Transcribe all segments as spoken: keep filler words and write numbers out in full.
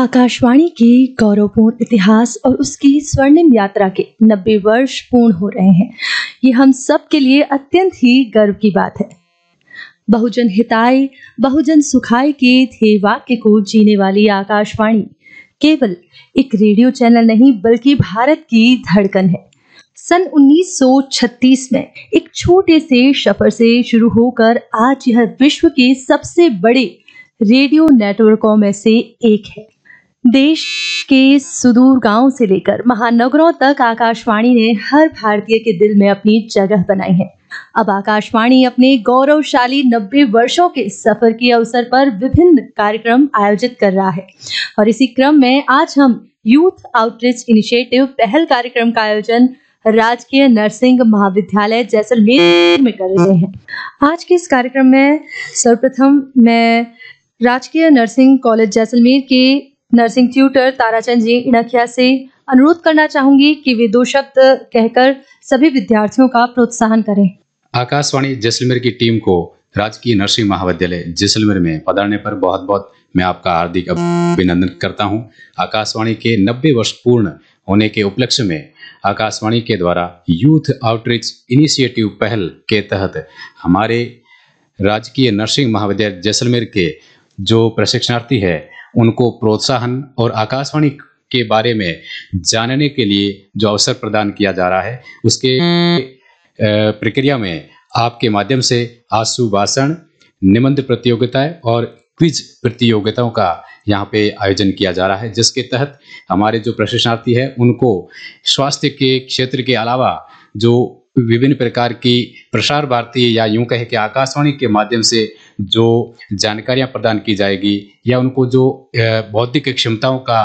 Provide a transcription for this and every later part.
आकाशवाणी के गौरवपूर्ण इतिहास और उसकी स्वर्णिम यात्रा के नब्बे वर्ष पूर्ण हो रहे हैं। ये हम सब के लिए अत्यंत ही गर्व की बात है। बहुजन हिताय बहुजन सुखाय के ध्येय वाक्य को जीने वाली आकाशवाणी केवल एक रेडियो चैनल नहीं बल्कि भारत की धड़कन है। सन उन्नीस सौ छत्तीस में एक छोटे से सफर से शुरू होकर आज यह विश्व के सबसे बड़े रेडियो नेटवर्कों में से एक है। देश के सुदूर गांव से लेकर महानगरों तक आकाशवाणी ने हर भारतीय के दिल में अपनी जगह बनाई है। अब आकाशवाणी अपने गौरवशाली नब्बे वर्षों के सफर के अवसर पर विभिन्न कार्यक्रम आयोजित कर रहा है और इसी क्रम में आज हम यूथ आउटरीच इनिशिएटिव पहल कार्यक्रम का आयोजन राजकीय नर्सिंग महाविद्यालय जैसलमेर में कर रहे हैं। आज के इस कार्यक्रम में सर्वप्रथम मैं राजकीय नर्सिंग कॉलेज जैसलमेर के नर्सिंग ट्यूटर ताराचंद जी इणखिया से अनुरोध करना चाहूंगी कि वे दो शब्द कहकर सभी विद्यार्थियों का प्रोत्साहन करें। आकाशवाणी जैसलमेर की टीम को राजकीय नर्सिंग महाविद्यालय जैसलमेर में पधारने पर बहुत बहुत मैं आपका हार्दिक अभिनंदन करता हूं। आकाशवाणी के नब्बे वर्ष पूर्ण होने के उपलक्ष्य में आकाशवाणी के द्वारा यूथ आउटरीच इनिशिएटिव पहल के तहत हमारे राजकीय नर्सिंग महाविद्यालय जैसलमेर के जो प्रशिक्षणार्थी है उनको प्रोत्साहन और आकाशवाणी के बारे में जानने के लिए जो अवसर प्रदान किया जा रहा है उसके प्रक्रिया में आपके माध्यम से आशु भाषण, निबंध प्रतियोगिताएं और क्विज प्रतियोगिताओं का यहाँ पे आयोजन किया जा रहा है, जिसके तहत हमारे जो प्रशिक्षणार्थी है उनको स्वास्थ्य के क्षेत्र के अलावा जो विभिन्न प्रकार की प्रसार भारती या यूं कहे कि आकाशवाणी के माध्यम से जो जानकारियां प्रदान की जाएगी या उनको जो बौद्धिक क्षमताओं का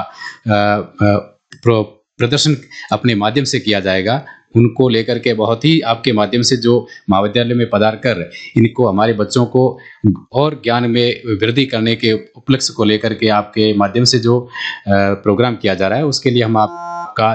प्रदर्शन अपने माध्यम से किया जाएगा, उनको लेकर के बहुत ही आपके माध्यम से जो महाविद्यालय में पधार कर इनको हमारे बच्चों को और ज्ञान में वृद्धि करने के उपलक्ष्य को लेकर के आपके माध्यम से जो प्रोग्राम किया जा रहा है उसके लिए हम आपका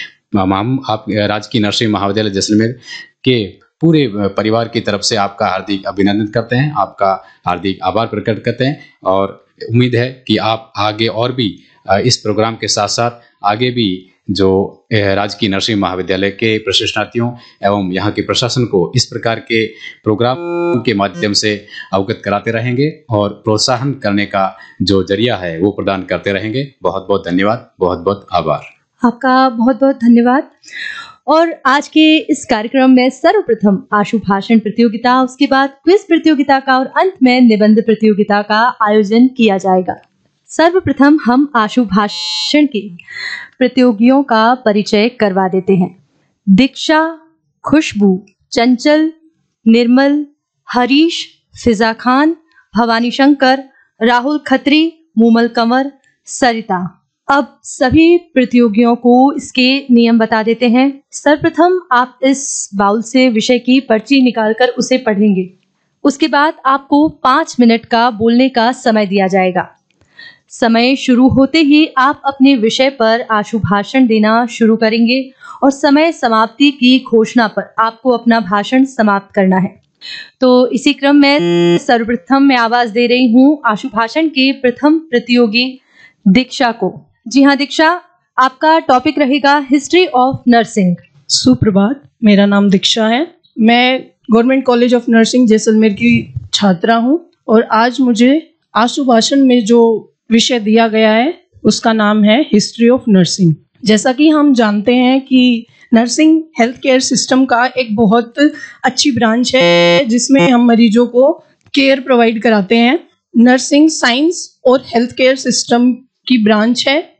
हम आप राजकीय नर्सिंग महाविद्यालय जैसलमेर के पूरे परिवार की तरफ से आपका हार्दिक अभिनंदन करते हैं, आपका हार्दिक आभार प्रकट करते हैं और उम्मीद है कि आप आगे और भी इस प्रोग्राम के साथ साथ आगे भी जो राजकीय नर्सिंग महाविद्यालय के प्रशिक्षणार्थियों एवं यहाँ के प्रशासन को इस प्रकार के प्रोग्राम के माध्यम से अवगत कराते रहेंगे और प्रोत्साहन करने का जो जरिया है वो प्रदान करते रहेंगे। बहुत बहुत धन्यवाद, बहुत बहुत आभार। आपका बहुत बहुत धन्यवाद। और आज के इस कार्यक्रम में सर्वप्रथम आशु भाषण प्रतियोगिता, उसके बाद क्विज प्रतियोगिता का और अंत में निबंध प्रतियोगिता का आयोजन किया जाएगा। सर्वप्रथम हम आशु भाषण के प्रतियोगियों का परिचय करवा देते हैं। दीक्षा, खुशबू, चंचल, निर्मल, हरीश, फिजा खान, भवानी शंकर, राहुल खत्री, मूमल कंवर, सरिता। अब सभी प्रतियोगियों को इसके नियम बता देते हैं। सर्वप्रथम आप इस बाउल से विषय की पर्ची निकालकर उसे पढ़ेंगे। उसके बाद आपको पाँच मिनट का बोलने का समय दिया जाएगा। समय शुरू होते ही आप अपने विषय पर आशु भाषण देना शुरू करेंगे और समय समाप्ति की घोषणा पर आपको अपना भाषण समाप्त करना है। तो इसी क्रम में सर्वप्रथम मैं आवाज दे रही हूँ आशु भाषण के प्रथम प्रतियोगी दीक्षा को। जी हाँ दीक्षा, आपका टॉपिक रहेगा हिस्ट्री ऑफ नर्सिंग। सुप्रभात, मेरा नाम दीक्षा है। मैं government college of nursing Jaisalmer की छात्रा हूँ और आज मुझे आशु भाषण में जो विषय दिया गया है उसका नाम है हिस्ट्री ऑफ नर्सिंग। जैसा कि हम जानते हैं कि नर्सिंग हेल्थ केयर सिस्टम का एक बहुत अच्छी ब्रांच है जिसमें हम मरीजों को केयर प्रोवाइड कराते हैं। नर्सिंग साइंस और हेल्थ केयर सिस्टम की ब्रांच है